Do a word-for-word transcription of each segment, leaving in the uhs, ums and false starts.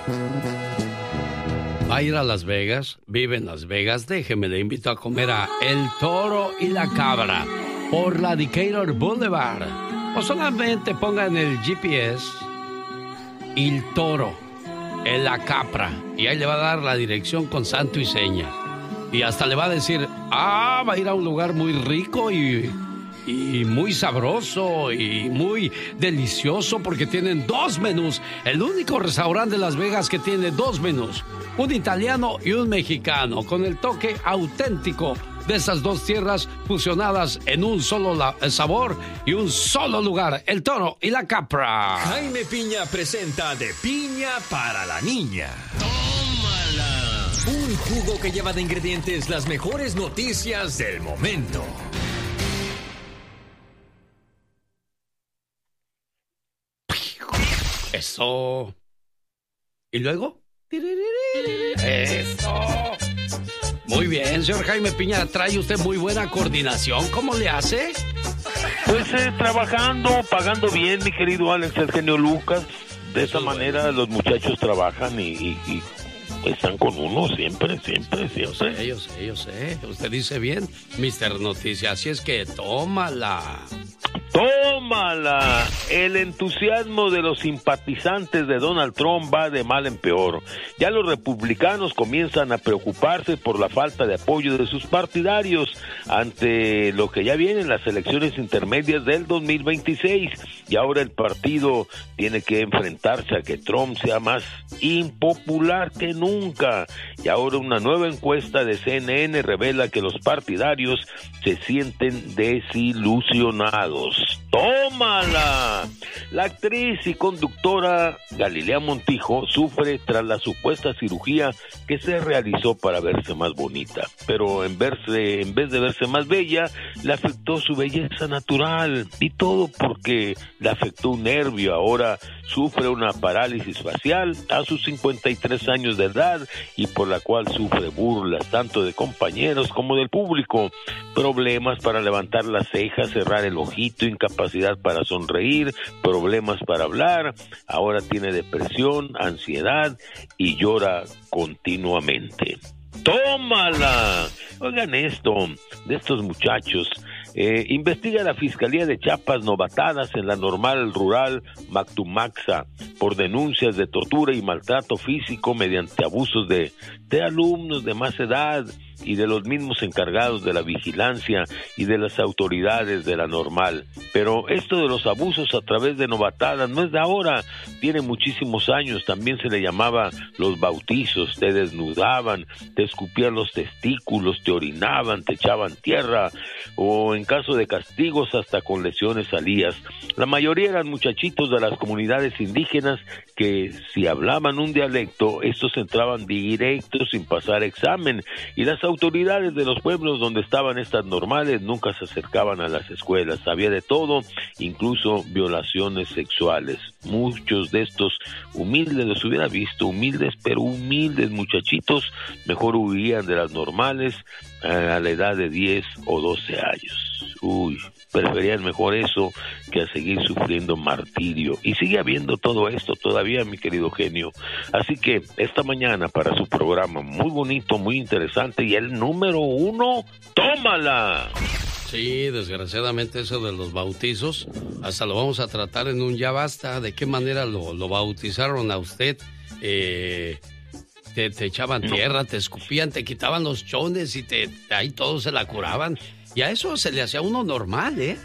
Va a ir a Las Vegas, vive en Las Vegas, déjeme, le invito a comer a El Toro y la Cabra por la Decatur Boulevard. O solamente ponga en el G P S El Toro, en la Capra, y ahí le va a dar la dirección con santo y seña. Y hasta le va a decir, ah, va a ir a un lugar muy rico y, y muy sabroso y muy delicioso porque tienen dos menús. El único restaurante de Las Vegas que tiene dos menús, un italiano y un mexicano, con el toque auténtico de esas dos tierras fusionadas en un solo la- sabor y un solo lugar, El Toro y la Capra. Jaime Piña presenta De Piña para la Niña. Un jugo que lleva de ingredientes las mejores noticias del momento. Eso. ¿Y luego? Eso. Muy bien, señor Jaime Piña, trae usted muy buena coordinación. ¿Cómo le hace? Pues eh, trabajando, pagando bien, mi querido Alex, el genio Lucas. De esa manera los muchachos trabajan y, y, y están con uno siempre, siempre, siempre. Yo sé, yo sé, yo sé. Usted dice bien, mister Noticias. Así es que tómala. ¡Tómala! El entusiasmo de los simpatizantes de Donald Trump va de mal en peor. Ya los republicanos comienzan a preocuparse por la falta de apoyo de sus partidarios ante lo que ya vienen las elecciones intermedias del dos mil veintiséis. Y ahora el partido tiene que enfrentarse a que Trump sea más impopular que nunca. Y ahora una nueva encuesta de C N N revela que los partidarios se sienten desilusionados. ¡Tómala! La actriz y conductora Galilea Montijo sufre tras la supuesta cirugía que se realizó para verse más bonita, pero en verse, en vez de verse más bella, le afectó su belleza natural, y todo porque le afectó un nervio. Ahora sufre una parálisis facial a sus cincuenta y tres años de edad, y por la cual sufre burlas tanto de compañeros como del público, problemas para levantar las cejas, cerrar el ojito, incapacidad para sonreír, problemas para hablar. Ahora tiene depresión, ansiedad y llora continuamente. ¡Tómala! Oigan esto, de estos muchachos. Eh, investiga la Fiscalía de Chiapas novatadas en la normal rural Mactumaxa por denuncias de tortura y maltrato físico mediante abusos de, de alumnos de más edad y de los mismos encargados de la vigilancia y de las autoridades de la normal. Pero esto de los abusos a través de novatadas no es de ahora, tiene muchísimos años. También se le llamaba los bautizos. Te desnudaban, te escupían los testículos, te orinaban, te echaban tierra, o en caso de castigos hasta con lesiones salías. La mayoría eran muchachitos de las comunidades indígenas que, si hablaban un dialecto, estos entraban directos sin pasar examen, y las autoridades de los pueblos donde estaban estas normales nunca se acercaban a las escuelas. Había de todo, incluso violaciones sexuales. Muchos de estos humildes, los hubiera visto, humildes, pero humildes muchachitos, mejor huían de las normales a la edad de diez o doce años. Uy, preferían mejor eso que a seguir sufriendo martirio. Y sigue habiendo todo esto todavía, mi querido genio. Así que esta mañana, para su programa muy bonito, muy interesante, y el número uno, tómala. Sí, desgraciadamente eso de los bautizos, hasta lo vamos a tratar en un Ya Basta. ¿De qué manera lo, lo bautizaron a usted? Eh, te, te echaban tierra, te escupían, te quitaban los chones y te ahí todos se la curaban. Y a eso se le hacía a uno normal, ¿eh?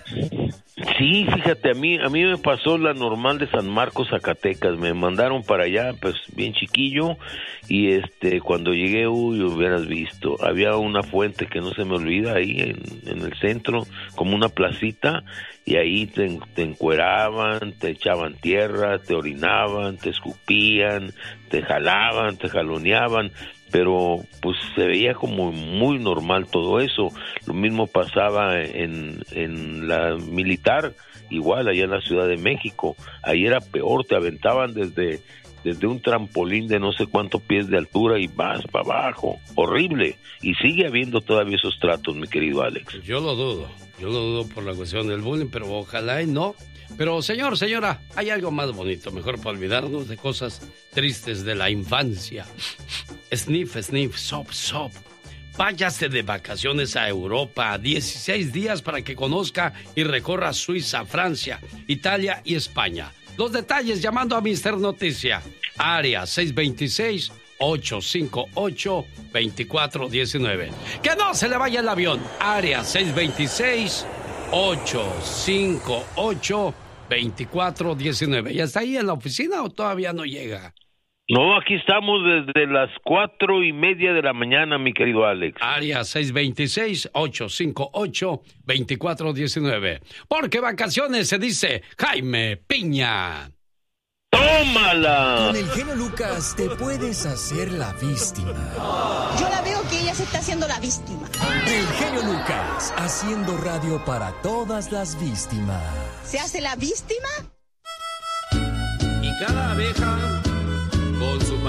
Sí, fíjate, a mí a mí me pasó la normal de San Marcos, Zacatecas. Me mandaron para allá, pues bien chiquillo, y este cuando llegué, uy, hubieras visto, había una fuente que no se me olvida ahí en, en el centro, como una placita, y ahí te, te encueraban, te echaban tierra, te orinaban, te escupían, te jalaban, te jaloneaban, pero pues se veía como muy normal todo eso. Lo mismo pasaba en, en la militar, igual allá en la Ciudad de México. Ahí era peor, te aventaban desde, desde un trampolín de no sé cuántos pies de altura y vas para abajo. Horrible. Y sigue habiendo todavía esos tratos, mi querido Alex. Yo lo dudo, yo lo dudo por la cuestión del bullying, pero ojalá y no. Pero, señor, señora, hay algo más bonito, mejor para olvidarnos de cosas tristes de la infancia. Sniff, sniff, sop, sop. Váyase de vacaciones a Europa, dieciséis días para que conozca y recorra Suiza, Francia, Italia y España. Los detalles llamando a Mister Noticia, área seis dos seis, ocho cinco ocho, dos cuatro uno nueve. ¡Que no se le vaya el avión! Área seis dos seis, ocho cinco ocho, dos cuatro uno nueve. ¿Ya está ahí en la oficina o todavía no llega? No, aquí estamos desde las cuatro y media de la mañana, mi querido Alex. Área seis dos seis, ocho cinco ocho, dos cuatro uno nueve. Porque vacaciones se dice Jaime Piña. ¡Tómala! Con el genio Lucas te puedes hacer la víctima. Yo la veo que ella se está haciendo la víctima. El genio Lucas, haciendo radio para todas las víctimas. ¿Se hace la víctima? Y cada abeja con su